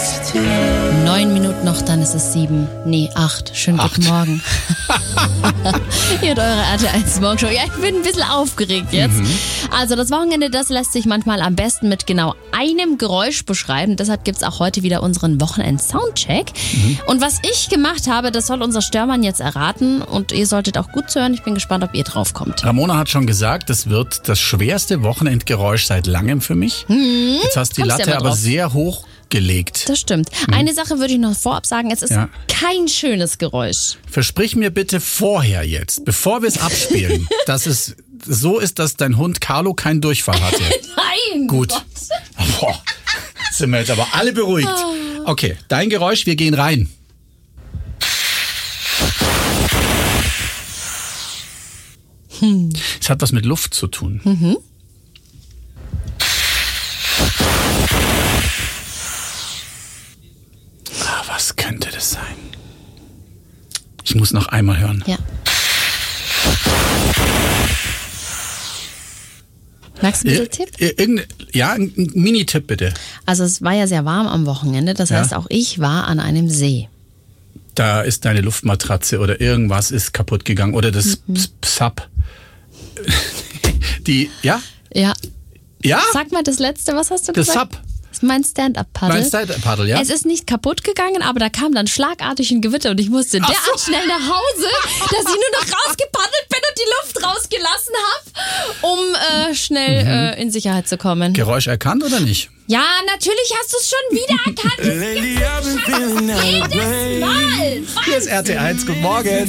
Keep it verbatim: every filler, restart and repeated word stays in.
Neun Minuten noch, dann ist es sieben. Nee, acht. Schönen Acht. guten Morgen. Ihr habt eure R T eins Morgenshow. Ja, ich bin ein bisschen aufgeregt jetzt. Mhm. Also das Wochenende, das lässt sich manchmal am besten mit genau einem Geräusch beschreiben. Deshalb gibt's auch heute wieder unseren Wochenend-Soundcheck. Mhm. Und was ich gemacht habe, das soll unser Störmann jetzt erraten. Und ihr solltet auch gut zuhören. Ich bin gespannt, ob ihr drauf kommt. Ramona hat schon gesagt, das wird das schwerste Wochenendgeräusch seit langem für mich. Mhm. Jetzt hast du die Kommst Latte ja mal aber drauf. sehr hoch gelegt. Das stimmt. Mhm. Eine Sache würde ich noch vorab sagen. Es ist Ja. kein schönes Geräusch. Versprich mir bitte vorher jetzt, bevor wir es abspielen, dass es so ist, dass dein Hund Carlo keinen Durchfall hatte. Nein! Gut. Boah, sind wir jetzt aber alle beruhigt. Okay, dein Geräusch, wir gehen rein. Hm. Es hat was mit Luft zu tun. Mhm. Ah, was könnte das sein? Ich muss noch einmal hören. Ja. Magst du ein bisschen Tipp? Ir- irgende- Ja, ein ein Mini-Tipp bitte. Also es war ja sehr warm am Wochenende, das Ja. heißt auch ich war an einem See. Da ist deine Luftmatratze oder irgendwas ist kaputt gegangen. Oder das Mhm. Sub. Die, ja? Ja. Ja? Sag mal das letzte, was hast du Das gesagt? Sub. Das ist mein Stand-Up-Paddle. Mein Stand-Up-Paddle, ja? Es ist nicht kaputt gegangen, aber da kam dann schlagartig ein Gewitter und ich musste Ach derart so. schnell nach Hause, dass ich nur noch rausgepaddelt bin und die Luft rausgelassen habe, um äh, schnell Mhm. äh, in Sicherheit zu kommen. Geräusch erkannt oder nicht? Ja, natürlich hast du es schon wieder erkannt. Das gibt's doch schon jedes Mal. Hier ist R T eins, guten Morgen.